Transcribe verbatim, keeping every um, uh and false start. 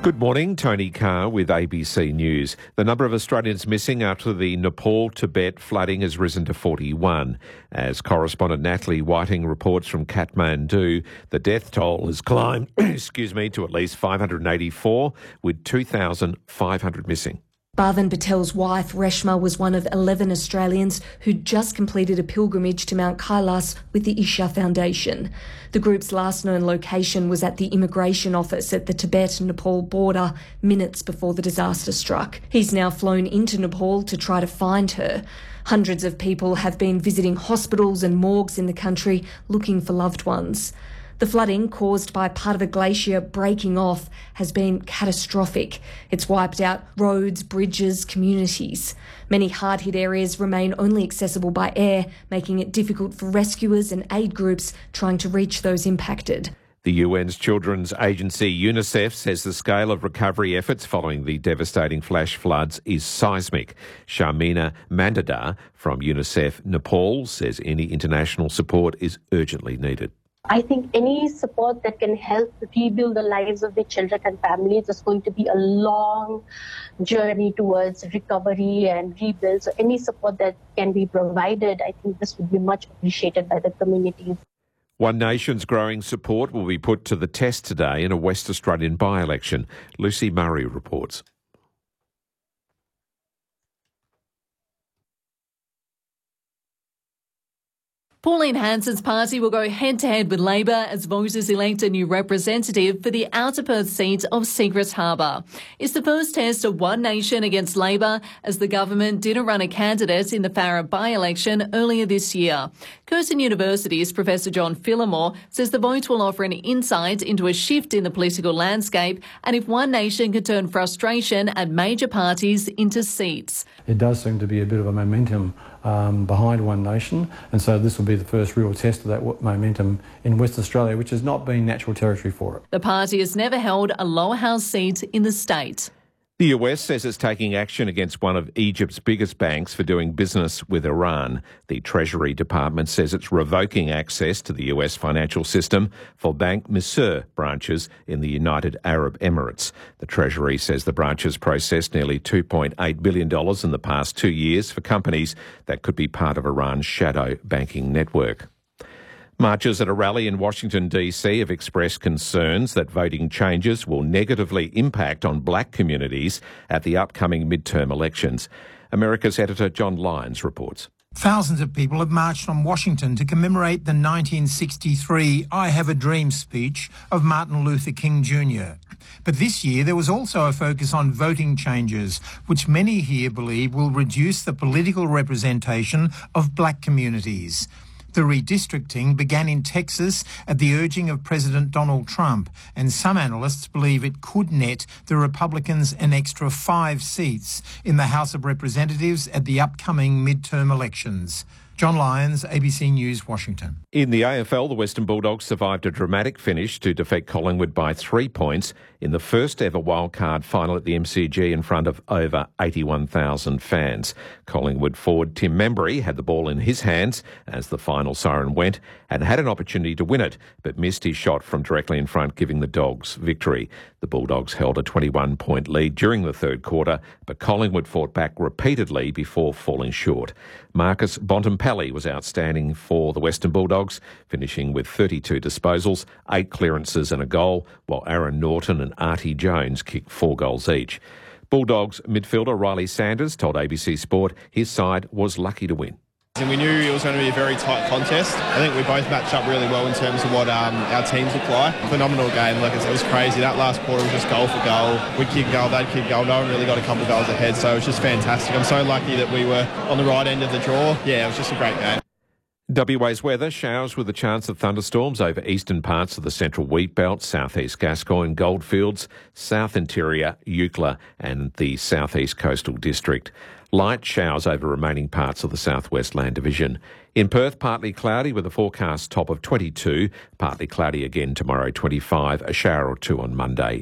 Good morning, Tony Carr with A B C News. The number of Australians missing after the Nepal-Tibet flooding has risen to forty-one. As correspondent Natalie Whiting reports from Kathmandu, the death toll has climbed excuse me, to at least five hundred eighty-four, with two thousand five hundred missing. Bhavan Patel's wife, Reshma, was one of eleven Australians who'd just completed a pilgrimage to Mount Kailas with the Isha Foundation. The group's last known location was at the immigration office at the Tibet-Nepal border minutes before the disaster struck. He's now flown into Nepal to try to find her. Hundreds of people have been visiting hospitals and morgues in the country looking for loved ones. The flooding, caused by part of a glacier breaking off, has been catastrophic. It's wiped out roads, bridges, communities. Many hard-hit areas remain only accessible by air, making it difficult for rescuers and aid groups trying to reach those impacted. The U N's children's agency UNICEF says the scale of recovery efforts following the devastating flash floods is seismic. Sharmina Mandadar from UNICEF Nepal says any international support is urgently needed. I think any support that can help rebuild the lives of the children and families is going to be a long journey towards recovery and rebuild. So any support that can be provided, I think this would be much appreciated by the communities. One Nation's growing support will be put to the test today in a West Australian by-election. Lucy Murray reports. Pauline Hanson's party will go head-to-head with Labor as voters elect a new representative for the Outer Perth seat of Secret Harbour. It's the first test of One Nation against Labor, as the government didn't run a candidate in the Farrer by-election earlier this year. Curtin University's Professor John Phillimore says the vote will offer an insight into a shift in the political landscape and if One Nation can turn frustration at major parties into seats. It does seem to be a bit of a momentum um, behind One Nation, and so this will be the first real test of that momentum in West Australia, which has not been natural territory for it. The party has never held a lower house seat in the state. The U S says it's taking action against one of Egypt's biggest banks for doing business with Iran. The Treasury Department says it's revoking access to the U S financial system for Bank Misr branches in the United Arab Emirates. The Treasury says the branches processed nearly two point eight billion dollars in the past two years for companies that could be part of Iran's shadow banking network. Marchers at a rally in Washington, D C have expressed concerns that voting changes will negatively impact on black communities at the upcoming midterm elections. America's editor John Lyons reports. Thousands of people have marched on Washington to commemorate the nineteen sixty-three I Have a Dream speech of Martin Luther King Junior But this year there was also a focus on voting changes, which many here believe will reduce the political representation of black communities. The redistricting began in Texas at the urging of President Donald Trump, and some analysts believe it could net the Republicans an extra five seats in the House of Representatives at the upcoming midterm elections. John Lyons, A B C News, Washington. In the A F L, the Western Bulldogs survived a dramatic finish to defeat Collingwood by three points in the first ever wildcard final at the M C G in front of over eighty-one thousand fans. Collingwood forward Tim Membry had the ball in his hands as the final siren went and had an opportunity to win it, but missed his shot from directly in front, giving the Dogs victory. The Bulldogs held a twenty-one point lead during the third quarter, but Collingwood fought back repeatedly before falling short. Marcus Bontempelli was outstanding for the Western Bulldogs, finishing with thirty-two disposals, eight clearances and a goal, while Aaron Norton and Artie Jones kicked four goals each. Bulldogs midfielder Riley Sanders told A B C Sport his side was lucky to win. And we knew it was going to be a very tight contest. I think we both matched up really well in terms of what um, our teams look like. Phenomenal game. Like it was crazy. That last quarter was just goal for goal. We kicked goal, they'd kick goal. No one really got a couple of goals ahead, so it was just fantastic. I'm so lucky that we were on the right end of the draw. Yeah, it was just a great game. W A's weather, showers with a chance of thunderstorms over eastern parts of the central wheat belt, southeast Gascoyne, Goldfields, south interior, Eucla and the southeast coastal district. Light showers over remaining parts of the southwest land division. In Perth, partly cloudy with a forecast top of twenty-two, partly cloudy again tomorrow, twenty-five, a shower or two on Monday.